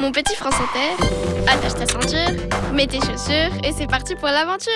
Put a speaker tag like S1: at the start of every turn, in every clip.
S1: Mon petit France Inter, attache ta ceinture, mets tes chaussures et c'est parti pour l'aventure.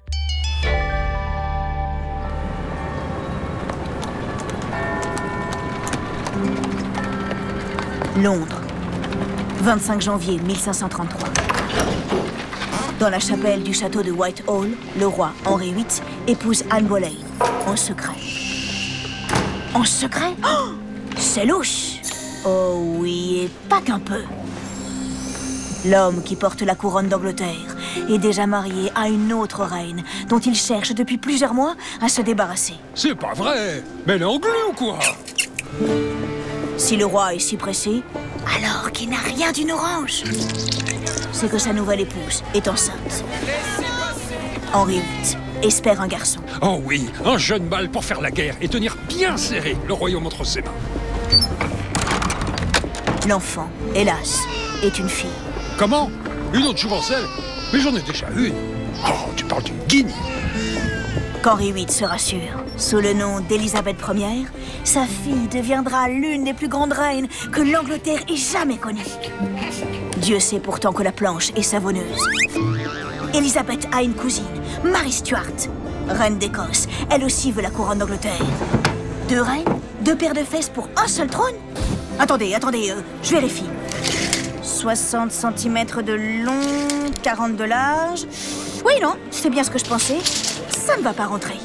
S2: Londres, 25 janvier 1533. Dans la chapelle du château de Whitehall, le roi Henri VIII épouse Anne Boleyn, en secret. En secret? Oh, c'est louche! Oh oui, et pas qu'un peu. L'homme qui porte la couronne d'Angleterre est déjà marié à une autre reine dont il cherche depuis plusieurs mois à se débarrasser.
S3: C'est pas vrai! Mais elle est anglaise ou quoi?
S2: Si le roi est si pressé, alors qu'il n'a rien d'une orange, c'est que sa nouvelle épouse est enceinte. Henri VIII espère un garçon.
S3: Oh oui, un jeune mâle pour faire la guerre et tenir bien serré le royaume entre ses mains.
S2: L'enfant, hélas, est une fille.
S3: Comment? Une autre jouvencelle? Mais j'en ai déjà une. Oh, tu parles d'une guigne.
S2: Qu'Henri VIII se rassure, sous le nom d'Élisabeth Ier, sa fille deviendra l'une des plus grandes reines que l'Angleterre ait jamais connues. Dieu sait pourtant que la planche est savonneuse. Élisabeth a une cousine, Marie Stuart, reine d'Écosse. Elle aussi veut la couronne d'Angleterre. 2 reines, 2 paires de fesses pour un seul trône? Attendez, je vérifie. 60 cm de long, 40 de large. Oui, non, c'est bien ce que je pensais. Ça ne va pas rentrer.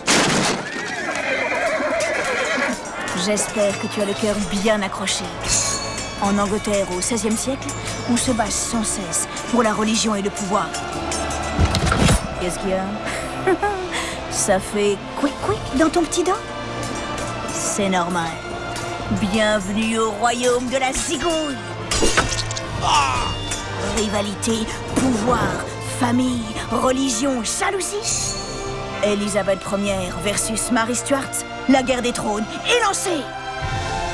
S2: J'espère que tu as le cœur bien accroché. En Angleterre, au XVIe siècle, on se bat sans cesse pour la religion et le pouvoir. Qu'est-ce qu'il y a? Ça fait quick dans ton petit dent? C'est normal. Bienvenue au royaume de la zigouille. Rivalité, pouvoir, famille, religion, jalousie. Élisabeth Ier versus Marie Stuart, la guerre des trônes est lancée.